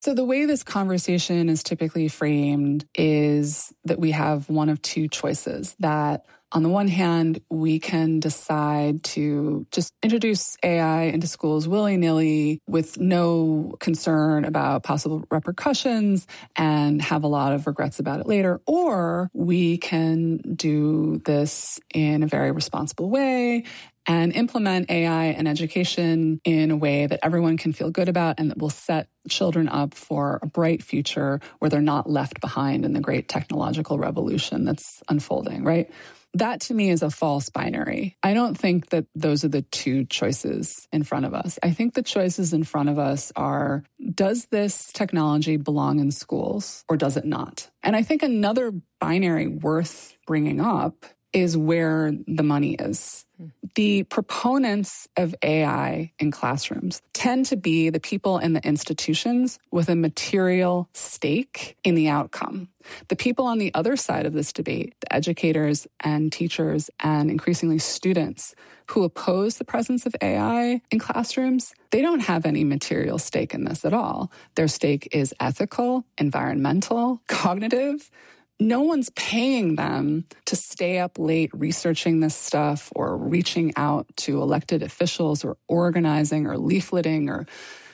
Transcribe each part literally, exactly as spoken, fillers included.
So the way this conversation is typically framed is that we have one of two choices. That on the one hand, we can decide to just introduce A I into schools willy-nilly with no concern about possible repercussions and have a lot of regrets about it later. Or we can do this in a very responsible way and implement A I in education in a way that everyone can feel good about and that will set children up for a bright future where they're not left behind in the great technological revolution that's unfolding, right? That to me is a false binary. I don't think that those are the two choices in front of us. I think the choices in front of us are, does this technology belong in schools or does it not? And I think another binary worth bringing up is where the money is. The proponents of A I in classrooms tend to be the people in the institutions with a material stake in the outcome. The people on the other side of this debate, the educators and teachers and increasingly students who oppose the presence of A I in classrooms, they don't have any material stake in this at all. Their stake is ethical, environmental, cognitive. No one's paying them to stay up late researching this stuff or reaching out to elected officials or organizing or leafleting or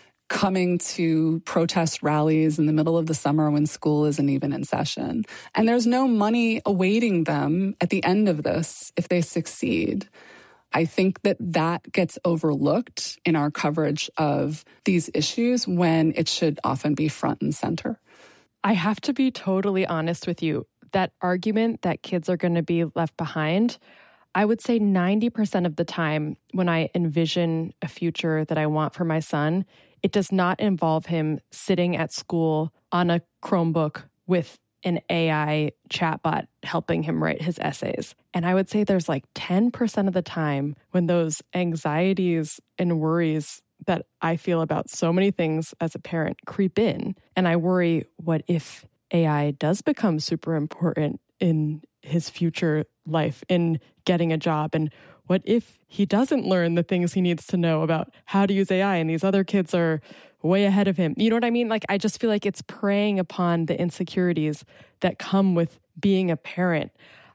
coming to protest rallies in the middle of the summer when school isn't even in session. And there's no money awaiting them at the end of this if they succeed. I think that that gets overlooked in our coverage of these issues when it should often be front and center. I have to be totally honest with you. That argument that kids are going to be left behind, I would say ninety percent of the time when I envision a future that I want for my son, it does not involve him sitting at school on a Chromebook with an A I chatbot helping him write his essays. And I would say there's like ten percent of the time when those anxieties and worries that I feel about so many things as a parent creep in. And I worry, what if A I does become super important in his future life, in getting a job? And what if he doesn't learn the things he needs to know about how to use A I and these other kids are way ahead of him? You know what I mean? Like, I just feel like it's preying upon the insecurities that come with being a parent.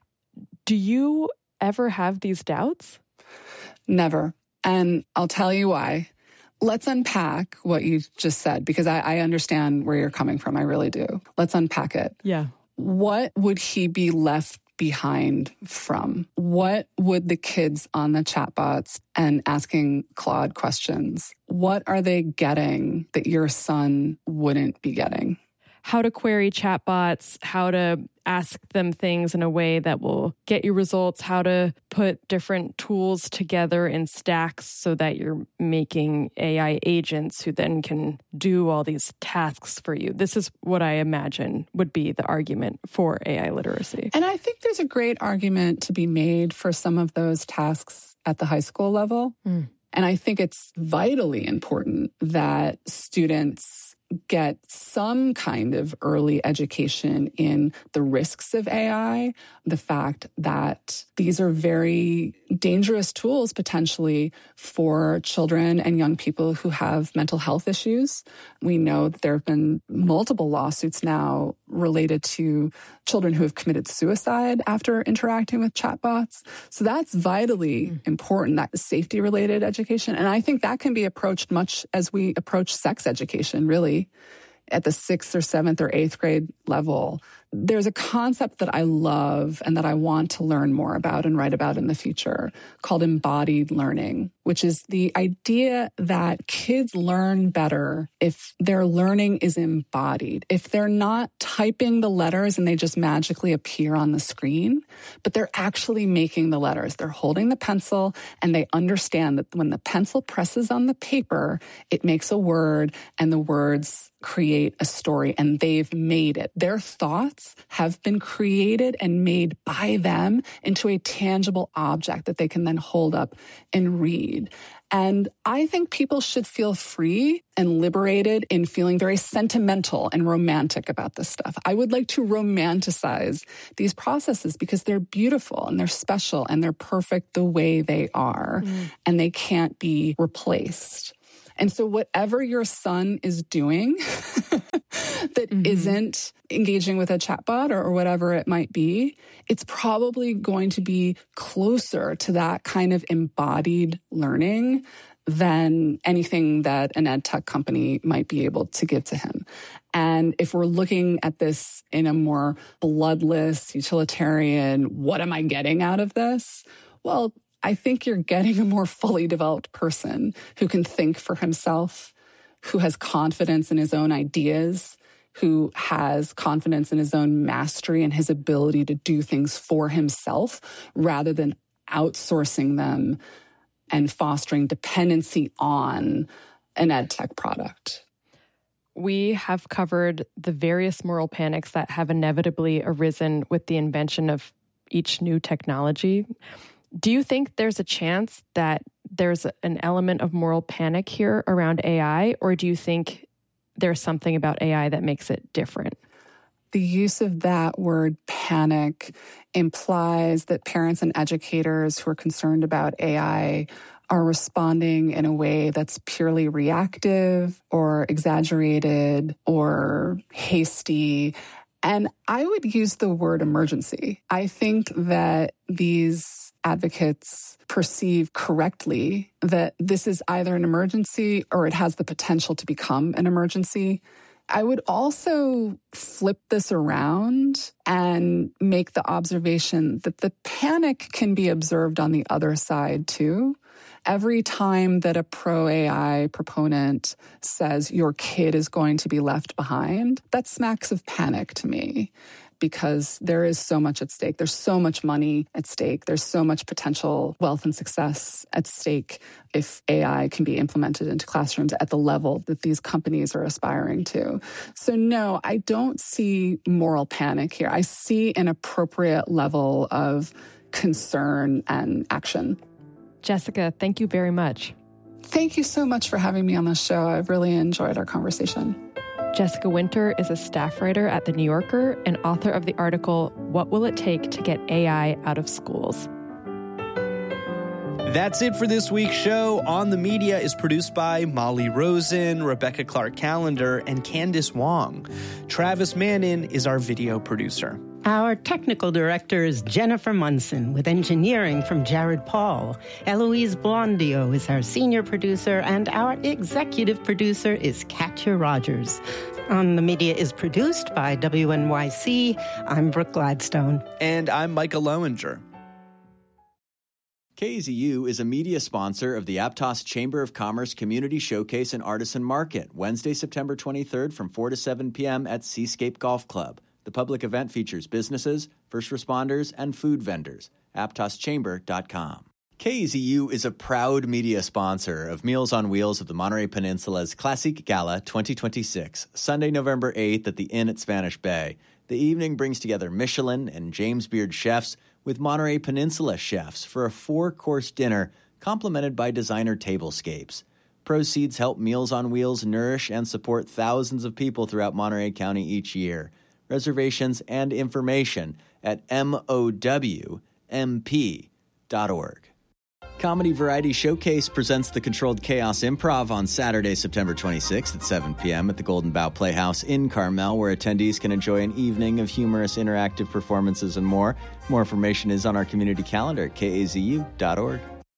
Do you ever have these doubts? Never. And I'll tell you why. Let's unpack what you just said, because I, I understand where you're coming from. I really do. Let's unpack it. Yeah. What would he be left behind from? What would the kids on the chatbots and asking Claude questions, what are they getting that your son wouldn't be getting? How to query chatbots, how to ask them things in a way that will get you results, how to put different tools together in stacks so that you're making A I agents who then can do all these tasks for you. This is what I imagine would be the argument for A I literacy. And I think there's a great argument to be made for some of those tasks at the high school level. Mm. And I think it's vitally important that students get some kind of early education in the risks of A I, the fact that these are very dangerous tools potentially for children and young people who have mental health issues. We know that there have been multiple lawsuits now related to children who have committed suicide after interacting with chatbots. So that's vitally mm. important, that safety-related education. And I think that can be approached much as we approach sex education, really, at the sixth or seventh or eighth grade level. There's a concept that I love and that I want to learn more about and write about in the future called embodied learning, which is the idea that kids learn better if their learning is embodied, if they're not typing the letters and they just magically appear on the screen, but they're actually making the letters. They're holding the pencil and they understand that when the pencil presses on the paper, it makes a word and the words create a story and they've made it. Their thoughts have been created and made by them into a tangible object that they can then hold up and read. And I think people should feel free and liberated in feeling very sentimental and romantic about this stuff. I would like to romanticize these processes because they're beautiful and they're special and they're perfect the way they are, mm. and they can't be replaced. And so whatever your son is doing that mm-hmm. isn't engaging with a chatbot or, or whatever it might be, it's probably going to be closer to that kind of embodied learning than anything that an ed tech company might be able to give to him. And if we're looking at this in a more bloodless, utilitarian, what am I getting out of this? Well, I think you're getting a more fully developed person who can think for himself, who has confidence in his own ideas, who has confidence in his own mastery and his ability to do things for himself rather than outsourcing them and fostering dependency on an ed tech product. We have covered the various moral panics that have inevitably arisen with the invention of each new technology. Do you think there's a chance that there's an element of moral panic here around A I, or do you think there's something about A I that makes it different? The use of that word panic implies that parents and educators who are concerned about A I are responding in a way that's purely reactive or exaggerated or hasty. And I would use the word emergency. I think that these advocates perceive correctly that this is either an emergency or it has the potential to become an emergency. I would also flip this around and make the observation that the panic can be observed on the other side too. Every time that a pro-A I proponent says your kid is going to be left behind, that smacks of panic to me, because there is so much at stake. There's so much money at stake. There's so much potential wealth and success at stake if A I can be implemented into classrooms at the level that these companies are aspiring to. So no, I don't see moral panic here. I see an appropriate level of concern and action. Jessica, thank you very much. Thank you so much for having me on this show. I've really enjoyed our conversation. Jessica Winter is a staff writer at The New Yorker and author of the article, What Will It Take to Get A I Out of Schools? That's it for this week's show. On the Media is produced by Molly Rosen, Rebecca Clark-Callender, and Candace Wong. Travis Mannin is our video producer. Our technical director is Jennifer Munson, with engineering from Jared Paul. Eloise Blondio is our senior producer, and our executive producer is Katya Rogers. On the Media is produced by W N Y C. I'm Brooke Gladstone. And I'm Micah Lowinger. K Z U is a media sponsor of the Aptos Chamber of Commerce Community Showcase and Artisan Market, Wednesday, September twenty-third from four to seven p.m. at Seascape Golf Club. The public event features businesses, first responders, and food vendors. aptos chamber dot com. K Z U is a proud media sponsor of Meals on Wheels of the Monterey Peninsula's Classic Gala twenty twenty-six, Sunday, November eighth at the Inn at Spanish Bay. The evening brings together Michelin and James Beard chefs with Monterey Peninsula chefs for a four-course dinner complemented by designer tablescapes. Proceeds help Meals on Wheels nourish and support thousands of people throughout Monterey County each year. Reservations and information at M O W M P dot org. Comedy Variety Showcase presents the Controlled Chaos Improv on Saturday, September twenty-sixth at seven p.m. at the Golden Bough Playhouse in Carmel, where attendees can enjoy an evening of humorous interactive performances and more. More information is on our community calendar at K A Z U dot org.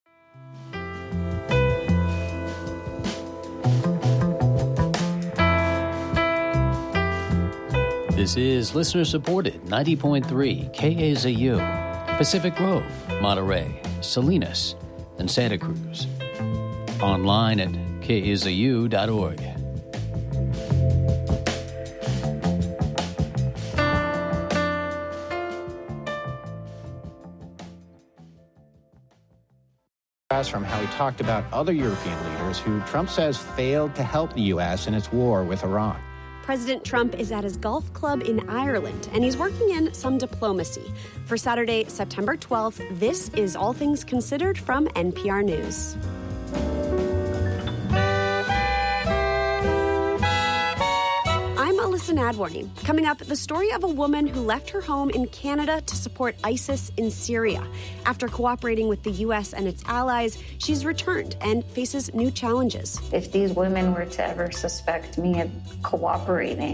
This is listener-supported ninety point three K A Z U, Pacific Grove, Monterey, Salinas, and Santa Cruz. Online at K A Z U dot org. From how he talked about other European leaders who Trump says failed to help the U S in its war with Iran. President Trump is at his golf club in Ireland, and he's working in some diplomacy. For Saturday, September twelfth, this is All Things Considered from N P R News. I'm This is an ad warning. Coming up, the story of a woman who left her home in Canada to support ISIS in Syria. After cooperating with the U S and its allies, she's returned and faces new challenges. If these women were to ever suspect me of cooperating,